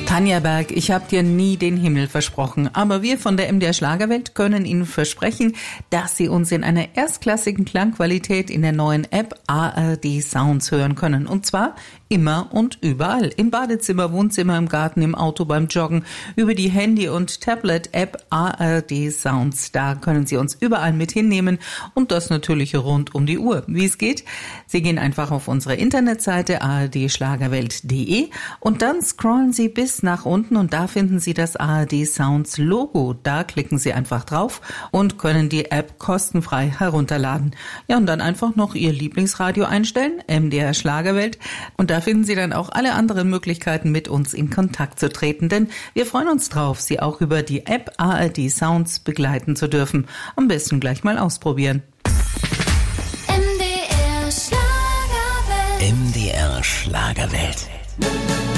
Tanja Berg, ich habe dir nie den Himmel versprochen, aber wir von der MDR Schlagerwelt können Ihnen versprechen, dass Sie uns in einer erstklassigen Klangqualität in der neuen App ARD Sounds hören können. Und zwar immer und überall. Im Badezimmer, Wohnzimmer, im Garten, im Auto, beim Joggen, über die Handy- und Tablet-App ARD Sounds. Da können Sie uns überall mit hinnehmen und das natürlich rund um die Uhr. Wie es geht? Sie gehen einfach auf unsere Internetseite ardschlagerwelt.de und dann scrollen Sie bis nach unten und da finden Sie das ARD Sounds Logo. Da klicken Sie einfach drauf und können die App kostenfrei herunterladen. Ja, und dann einfach noch Ihr Lieblingsradio einstellen, MDR Schlagerwelt. Und da finden Sie dann auch alle anderen Möglichkeiten, mit uns in Kontakt zu treten. Denn wir freuen uns drauf, Sie auch über die App ARD Sounds begleiten zu dürfen. Am besten gleich mal ausprobieren. MDR Schlagerwelt. MDR Schlagerwelt.